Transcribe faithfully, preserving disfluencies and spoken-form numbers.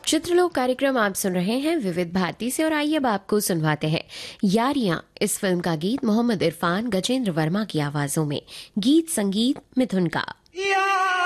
चित्रलोक कार्यक्रम आप सुन रहे हैं विविध भारती से और आइए अब आपको सुनवाते हैं यारियां। इस फिल्म का गीत मोहम्मद इरफान गजेंद्र वर्मा की आवाजों में, गीत संगीत मिथुन का।